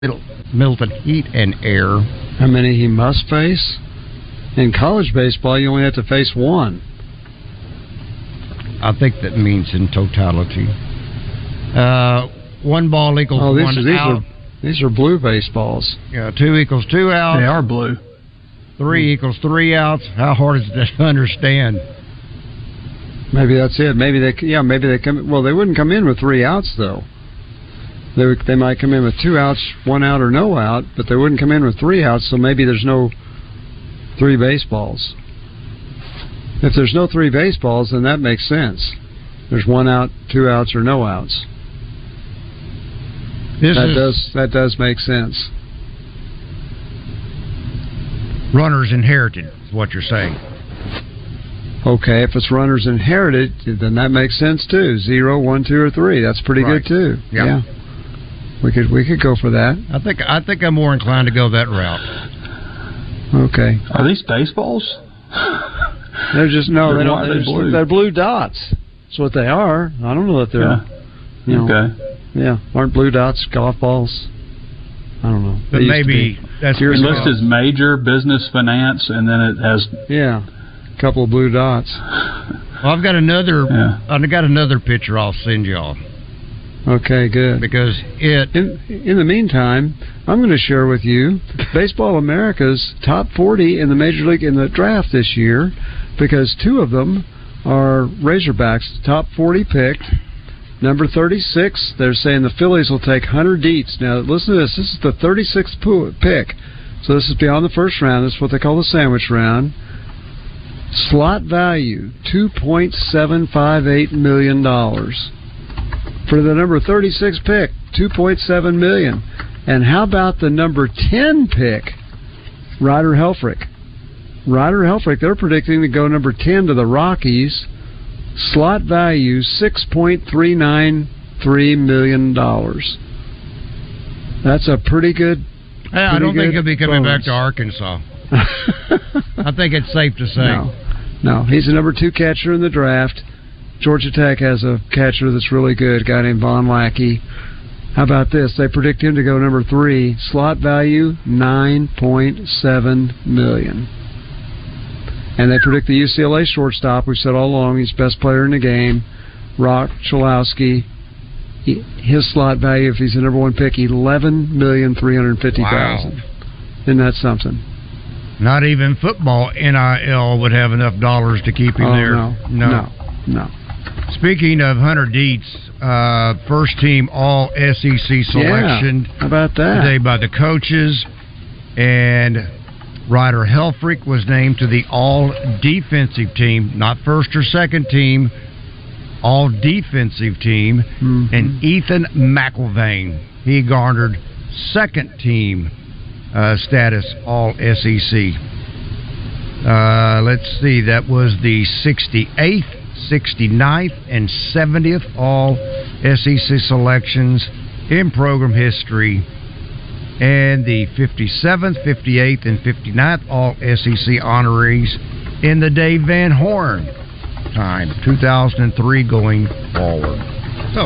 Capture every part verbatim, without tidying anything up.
Milton Heat and Air. How many he must face? In college baseball, you only have to face one. I think that means in totality. Uh, one ball equals oh, these one are, these out. Are, these are blue baseballs. Yeah, two equals two outs. They are blue. Three hmm. equals three outs. How hard is it to understand? Maybe that's it. Maybe they, yeah, maybe they come. Well, they wouldn't come in with three outs though. They would, they might come in with two outs, one out, or no out, but they wouldn't come in with three outs. So maybe there's no three baseballs. If there's no three baseballs, then that makes sense. There's one out, two outs, or no outs. This that is does that does make sense. Runners inherited is what you're saying. Okay, if it's runners inherited, then that makes sense too. Zero, one, two, or three. That's pretty right. good too. Yep. Yeah, we could we could go for that. I think I think I'm more inclined to go that route. Okay. Are these baseballs? They're just no. They're they don't. why They're, they're just, blue. they're blue dots. That's what they are. I don't know that they're. Yeah. You know, okay. Yeah, aren't blue dots golf balls? I don't know. But maybe that's it lists as major business finance, and then it has yeah, a couple of blue dots. Well, I've got another. Yeah. I've got another picture I'll send y'all. Okay, good. Because it. In, in the meantime, I'm going to share with you Baseball America's top forty in the Major League in the draft this year, because two of them are Razorbacks, top forty picked. Number thirty-six, they're saying the Phillies will take Hunter Dietz. Now, listen to this. This is the thirty-sixth pick. So this is beyond the first round. This is what they call the sandwich round. Slot value, two point seven five eight million dollars. For the number thirty-six pick, two point seven million dollars. And how about the number ten pick, Ryder Helfrich? Ryder Helfrich, they're predicting to go number ten to the Rockies. Slot value, six point three nine three million dollars. That's a pretty good. Yeah, I don't think he'll be coming bonus. back to Arkansas. I think it's safe to say. No, no, he's the number two catcher in the draft. Georgia Tech has a catcher that's really good, a guy named Von Lackey. How about this? They predict him to go number three. Slot value, nine point seven million dollars. And they predict the U C L A shortstop, we've said all along, he's best player in the game, Rock Chalowski. He, his slot value, if he's the number one pick, eleven million three hundred fifty thousand dollars. Wow. Isn't that something? Not even football N I L would have enough dollars to keep him oh, there. No, no, no. no. Speaking of Hunter Dietz, uh, first team All S E C selection. Yeah, how about that? Today by the coaches. And Ryder Helfrich was named to the all-defensive team, not first or second team, all-defensive team. Mm-hmm. And Ethan McIlvain, he garnered second team uh, status all S E C. Uh, let's see, that was the sixty-eighth, sixty-ninth, and seventieth all S E C selections in program history. And the fifty-seventh, fifty-eighth, and fifty-ninth all S E C honorees in the Dave Van Horn time, two thousand three going forward. So,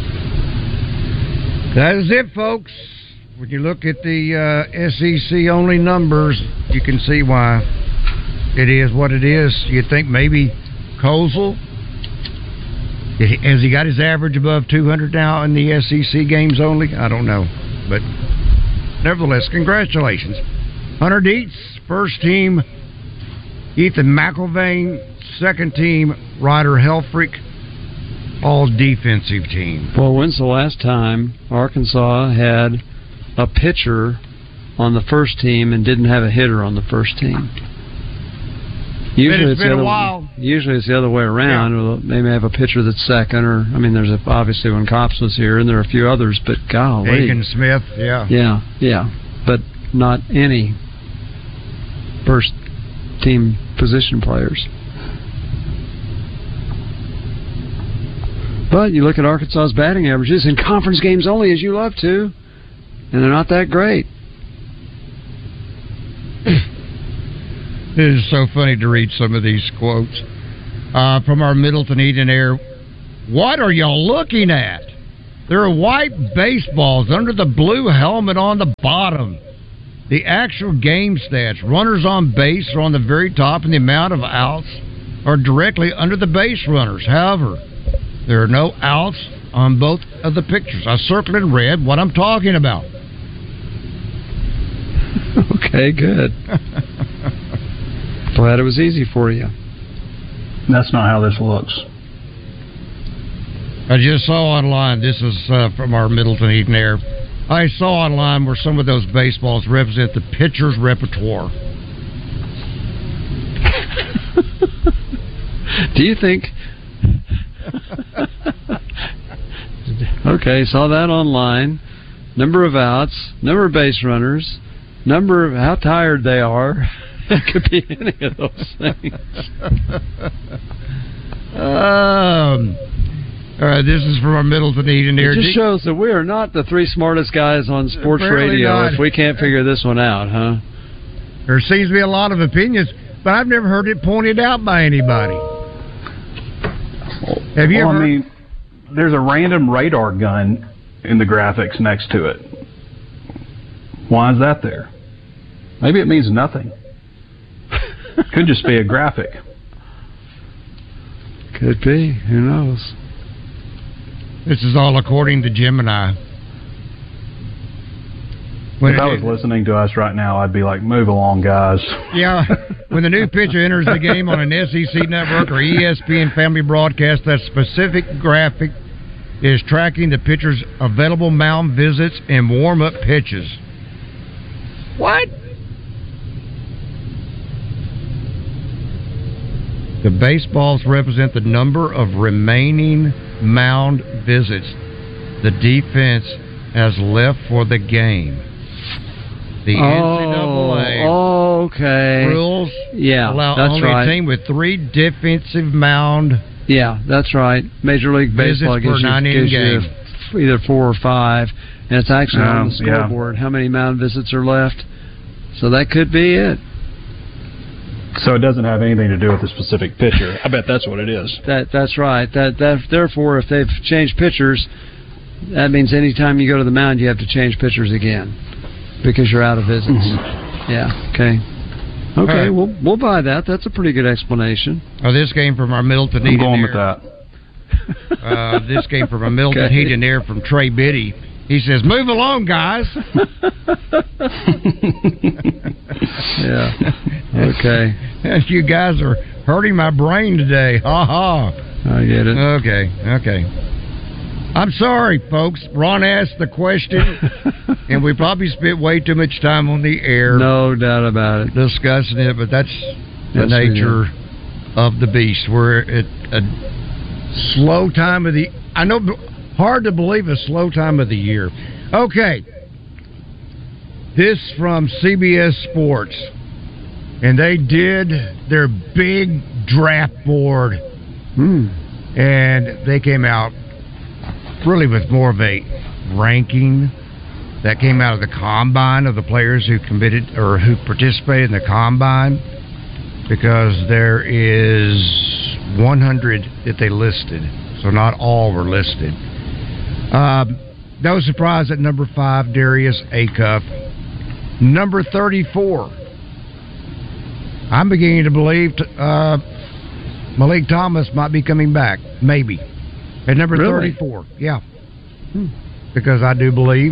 that is it, folks. When you look at the uh, S E C-only numbers, you can see why it is what it is. You'd think maybe Kozel, has he got his average above two hundred now in the S E C games only? I don't know, but nevertheless, congratulations. Hunter Dietz, first team. Ethan McIlvain, second team. Ryder Helfrich, all defensive team. Well, when's the last time Arkansas had a pitcher on the first team and didn't have a hitter on the first team? Usually it's been it's a while. Usually it's the other way around. Yeah. They may have a pitcher that's second, or I mean, there's a, obviously when Cops was here, and there are a few others. But golly, Aiken Smith, yeah, yeah, yeah, but not any first team position players. But you look at Arkansas's batting averages in conference games only, as you love to, and they're not that great. It is so funny to read some of these quotes uh, from our Middleton Heat and Air. What are y'all looking at? There are white baseballs under the blue helmet on the bottom. The actual game stats, runners on base are on the very top, and the amount of outs are directly under the base runners. However, there are no outs on both of the pictures. I circled in red what I'm talking about. Okay, good. Glad it was easy for you. That's not how this looks. I just saw online, this is uh, from our Middleton Heat and Air, I saw online where some of those baseballs represent the pitcher's repertoire. Do you think... Okay, saw that online. Number of outs, number of base runners, number of how tired they are. It could be any of those things. um... All right, this is from our Middleton Heat and Air. It just shows that we are not the three smartest guys on sports Apparently radio not. if we can't figure this one out, huh? There seems to be a lot of opinions, but I've never heard it pointed out by anybody. Have you well, ever? I mean, there's a random radar gun in the graphics next to it. Why is that there? Maybe it means nothing. Could just be a graphic. Could be. Who knows? This is all according to Gemini. When if I it, was listening to us right now, I'd be like, move along, guys. Yeah, when the new pitcher enters the game on an S E C network or E S P N family broadcast, that specific graphic is tracking the pitcher's available mound visits and warm-up pitches. What? The baseballs represent the number of remaining mound visits the defense has left for the game. The oh, N C double A okay. rules yeah, allow that's only right. a team with three defensive mound Yeah, that's right. Major League Baseball gives, you, gives you f- either four or five, and it's actually um, on the scoreboard yeah. how many mound visits are left. So that could be it. So it doesn't have anything to do with the specific pitcher. I bet that's what it is. That that's right. That that therefore, if they've changed pitchers, that means anytime you go to the mound, you have to change pitchers again because you're out of visits. Mm-hmm. Yeah. Okay. Okay. Right. We'll we'll buy that. That's a pretty good explanation. Oh, this came from our Middleton Heat I'm going and with Air. that. Uh, this came from a Middleton Okay. Heat and Air from Trey Biddy. He says, "Move along, guys." Yeah. Okay. You guys are hurting my brain today. Ha ha. I get it. Okay. Okay. I'm sorry, folks. Ron asked the question, and we probably spent way too much time on the air. No doubt about it. Discussing it, but that's the Yes, nature of the beast. We're at a slow time of the. I know, hard to believe a slow time of the year. Okay, this from C B S Sports, and they did their big draft board, Hmm. and they came out really with more of a ranking that came out of the combine of the players who committed or who participated in the combine, because there is one hundred that they listed, so not all were listed. Um, no surprise at number five, Darius Acuff. Number thirty-four, I'm beginning to believe uh, Malik Thomas might be coming back, maybe. At number Really? thirty-four, yeah. Hmm. Because I do believe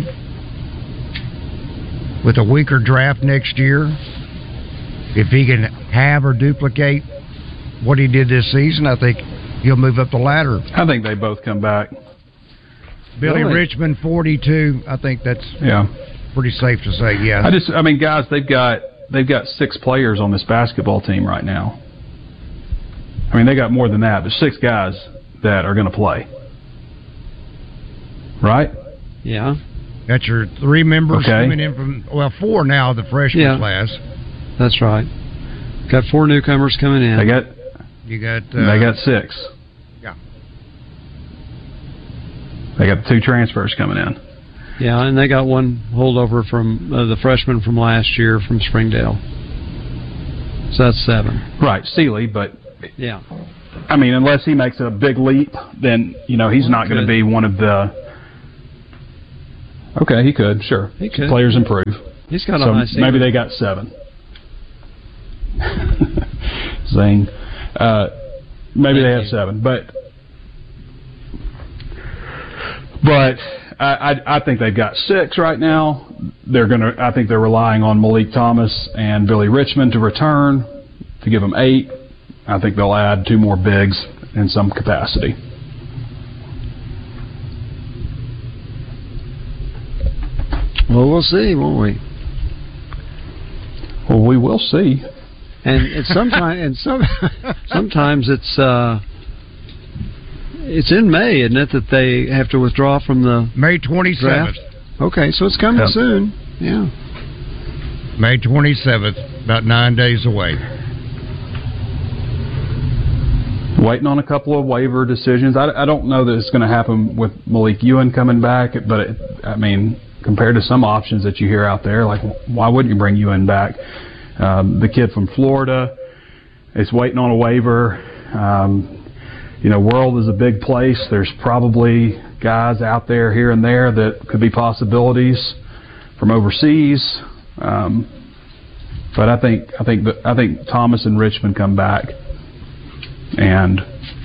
with a weaker draft next year, if he can have or duplicate what he did this season, I think he'll move up the ladder. I think they both come back. Billy Really? Richmond, forty-two. I think that's Yeah. pretty safe to say, yes. I just, I mean, guys, they've got they've got six players on this basketball team right now. I mean, they got more than that, but six guys that are going to play, right? Yeah. That's your three members Okay. coming in from, well, four now, the freshman Yeah. class. That's right. Got four newcomers coming in. They got You got... Uh, they got six. Yeah. They got two transfers coming in. Yeah, and they got one holdover from uh, the freshman from last year from Springdale. So that's seven. Right, Seeley, but Yeah. I mean, unless he makes a big leap, then you know he's not going to be one of the Okay, he could, sure. He could. Players improve. He's got so a high ceiling. maybe they got seven. Zing. Uh, maybe Thank they have you. seven, but but I, I I think they've got six right now. They're gonna. I think they're relying on Malik Thomas and Billy Richmond to return to give them eight. I think they'll add two more bigs in some capacity. Well, we'll see, won't we? Well, we will see. And it's sometimes, and some sometimes it's uh, it's in May, isn't it, that they have to withdraw from the May twenty-seventh. Okay, so it's coming yep. soon. Yeah, May twenty-seventh, about nine days away. Waiting on a couple of waiver decisions. I, I don't know that it's going to happen with Malik Ewan coming back, but it, I mean, compared to some options that you hear out there, like why wouldn't you bring Ewan back? Um, the kid from Florida is waiting on a waiver. Um, you know, World is a big place. There's probably guys out there here and there that could be possibilities from overseas. Um, but I think I think that, I think Thomas and Richmond come back, and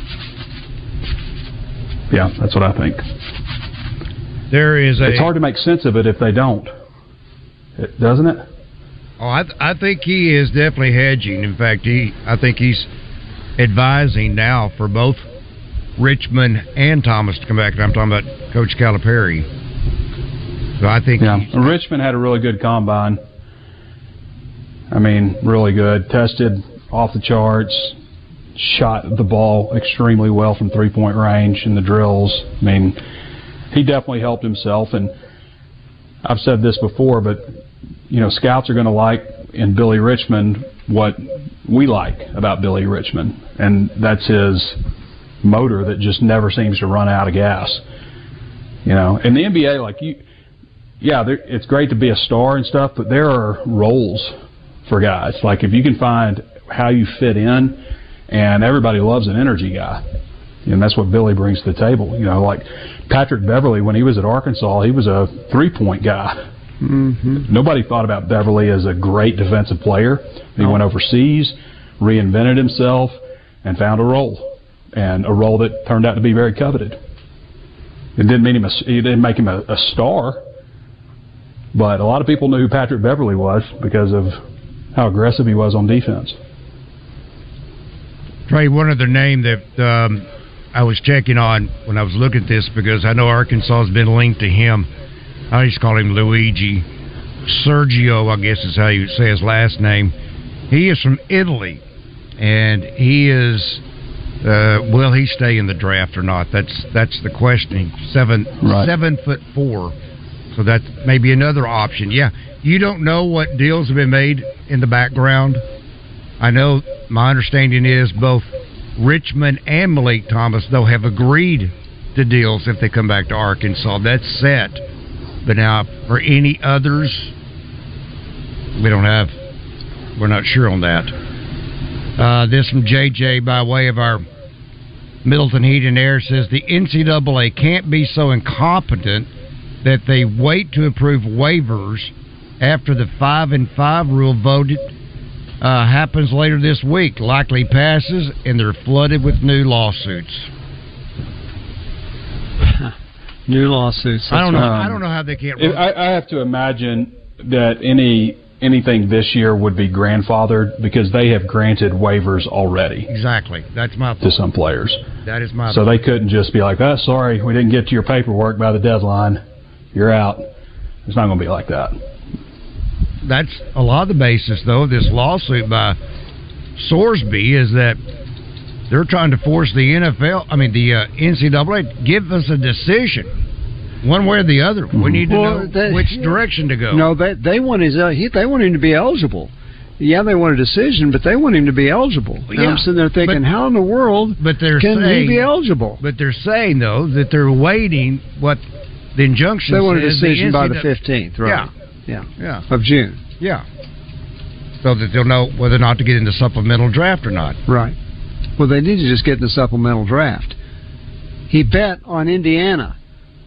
yeah, that's what I think. There is a. It's hard to make sense of it if they don't, it, doesn't it? Oh, I, th- I think he is definitely hedging. In fact, he I think he's advising now for both Richmond and Thomas to come back. And I'm talking about Coach Calipari. So I think yeah. Richmond had a really good combine. I mean, really good. Tested off the charts. Shot the ball extremely well from three-point range in the drills. I mean, he definitely helped himself. And I've said this before, but you know, scouts are going to like in Billy Richmond what we like about Billy Richmond, and that's his motor that just never seems to run out of gas. You know, in the N B A, like you, yeah, it's great to be a star and stuff, but there are roles for guys. Like if you can find how you fit in, and everybody loves an energy guy, and that's what Billy brings to the table. You know, like Patrick Beverly when he was at Arkansas, he was a three-point guy. Mm-hmm. Nobody thought about Beverly as a great defensive player. He oh. went overseas, reinvented himself, and found a role, and a role that turned out to be very coveted. It didn't mean him. A, it didn't make him a, a star, but a lot of people knew who Patrick Beverly was because of how aggressive he was on defense. Trey, one other name that um, I was checking on when I was looking at this because I know Arkansas has been linked to him. I just call him Luigi. Sergio, I guess is how you say his last name. He is from Italy, and he is. Uh, will he stay in the draft or not? That's that's the question. Seven right. seven foot four, so that may be another option. Yeah, you don't know what deals have been made in the background. I know my understanding is both Richmond and Malik Thomas though have agreed to deals if they come back to Arkansas. That's set. But now, for any others, we don't have, we're not sure on that. Uh, this from J J by way of our Middleton Heat and Air says the N C double A can't be so incompetent that they wait to approve waivers after the five and five rule voted uh, happens later this week. Likely passes, and they're flooded with new lawsuits. New lawsuits. I don't know. Um, I don't know how they can't. It, I, I have to imagine that any anything this year would be grandfathered because they have granted waivers already. Exactly. That's my thought. To some players. That is my. So thought. they couldn't just be like, "Oh, sorry, we didn't get to your paperwork by the deadline. You're out." It's not going to be like that. That's a lot of the basis, though, of this lawsuit by Sorsby is that they're trying to force the N F L, I mean, the uh, N C double A, give us a decision, one way or the other. We need to well, know they, which direction to go. No, they they want his uh, he, they want him to be eligible. Yeah, they want a decision, but they want him to be eligible. Well, yeah, I'm sitting there thinking, but, how in the world but they're can saying, he be eligible? But they're saying, though, that they're waiting what the injunction they want a says decision the by the fifteenth, right? Yeah. yeah, yeah, of June. Yeah, so that they'll know whether or not to get into supplemental draft or not. Right. Well, they need to just get in the supplemental draft. He bet on Indiana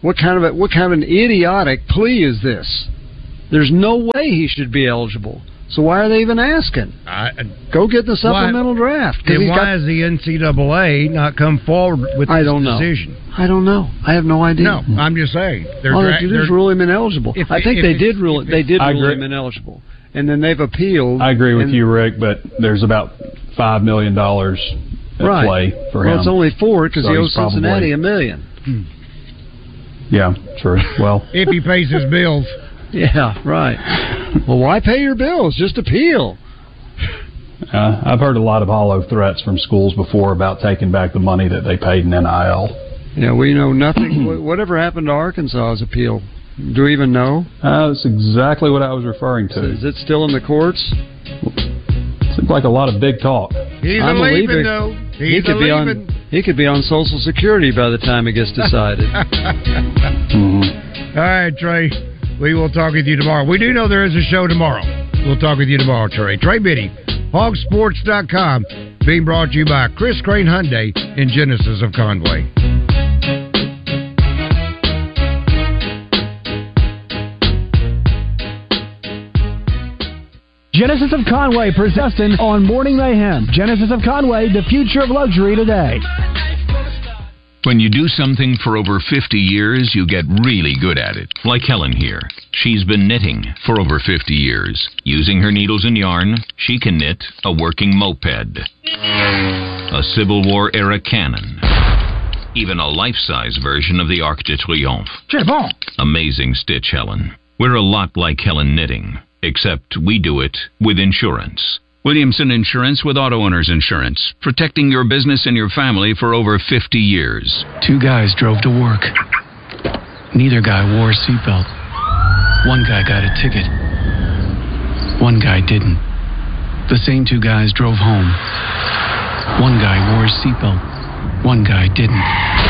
What kind of a, what kind of an idiotic plea is this? There's no way he should be eligible. So why are they even asking? I, Go get the supplemental why, draft. Then why got, has the N C double A not come forward with I this don't know. decision? I don't know. I have no idea. No, I'm just saying. They're All dra- they did is rule him ineligible. If, I think if they it, did rule. They did I rule agree. him ineligible, and then they've appealed. I agree with and, you, Rick, but there's about five million dollars at right. play for well, him. it's only four because so he owes probably, Cincinnati a million. Yeah, true. Well, if he pays his bills. Yeah, right. Well, why pay your bills? Just appeal. Uh, I've heard a lot of hollow threats from schools before about taking back the money that they paid in N I L. Yeah, we know nothing. Whatever happened to Arkansas's appeal? Do we even know? Uh, that's exactly what I was referring to. So is it still in the courts? Seems like a lot of big talk. He's I'm a leaving, leaving. though. He He's could a be leaving. on. He could be on Social Security by the time it gets decided. Mm-hmm. All right, Trey. We will talk with you tomorrow. We do know there is a show tomorrow. We'll talk with you tomorrow, Trey. Trey Biddy, hog sports dot com, being brought to you by Chris Crane Hyundai and Genesis of Conway. Genesis of Conway presents on Morning Mayhem. Genesis of Conway, the future of luxury today. When you do something for over fifty years, you get really good at it. Like Helen here. She's been knitting for over fifty years. Using her needles and yarn, she can knit a working moped, a Civil War era cannon, even a life-size version of the Arc de Triomphe. Amazing stitch, Helen. We're a lot like Helen Knitting, except we do it with insurance. Williamson Insurance with Auto Owners Insurance, protecting your business and your family for over fifty years. Two guys drove to work. Neither guy wore a seatbelt. One guy got a ticket. One guy didn't. The same two guys drove home. One guy wore a seatbelt. One guy didn't.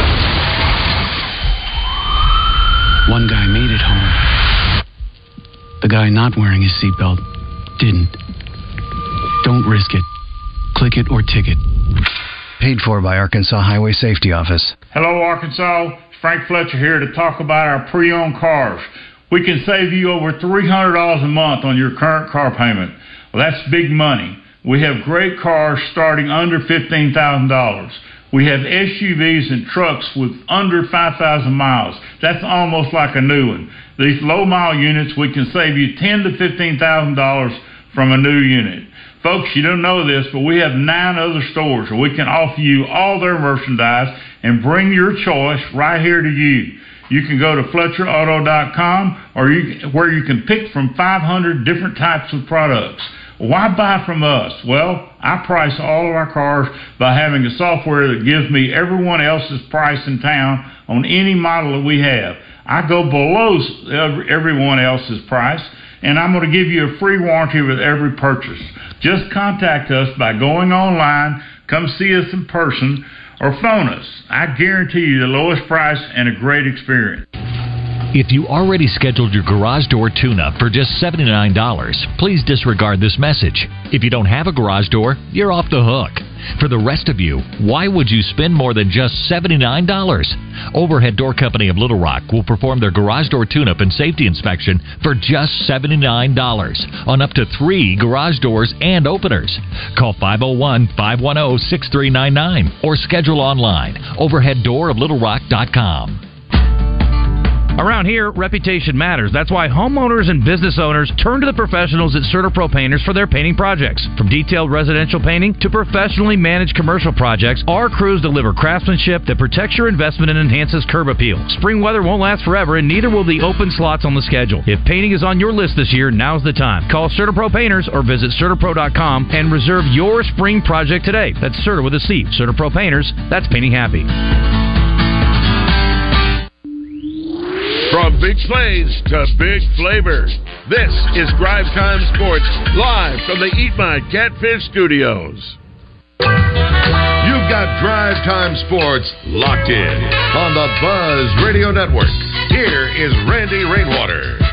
One guy made it home. The guy not wearing his seatbelt didn't. Don't risk it. Click it or ticket. Paid for by Arkansas Highway Safety Office. Hello, Arkansas. It's Frank Fletcher here to talk about our pre-owned cars. We can save you over three hundred dollars a month on your current car payment. Well, that's big money. We have great cars starting under fifteen thousand dollars. We have S U Vs and trucks with under five thousand miles. That's almost like a new one. These low-mile units, we can save you ten thousand to fifteen thousand dollars from a new unit. Folks, you don't know this, but we have nine other stores where we can offer you all their merchandise and bring your choice right here to you. You can go to Fletcher Auto dot com or you, where you can pick from five hundred different types of products. Why buy from us? Well, I price all of our cars by having a software that gives me everyone else's price in town on any model that we have. I go below everyone else's price, and I'm going to give you a free warranty with every purchase. Just contact us by going online, come see us in person, or phone us. I guarantee you the lowest price and a great experience. If you already scheduled your garage door tune-up for just seventy-nine dollars, please disregard this message. If you don't have a garage door, you're off the hook. For the rest of you, why would you spend more than just seventy-nine dollars? Overhead Door Company of Little Rock will perform their garage door tune-up and safety inspection for just seventy-nine dollars on up to three garage doors and openers. Call five oh one, five one oh, six three nine nine or schedule online, overhead door of little rock dot com. Around here, reputation matters. That's why homeowners and business owners turn to the professionals at CertaPro Painters for their painting projects. From detailed residential painting to professionally managed commercial projects, our crews deliver craftsmanship that protects your investment and enhances curb appeal. Spring weather won't last forever, and neither will the open slots on the schedule. If painting is on your list this year, now's the time. Call CertaPro Painters or visit Certa Pro dot com and reserve your spring project today. That's Certa with a C. CertaPro Painters. That's painting happy. From big plays to big flavor, this is Drive Time Sports, live from the Eat My Catfish studios. You've got Drive Time Sports locked in on the Buzz Radio Network. Here is Randy Rainwater.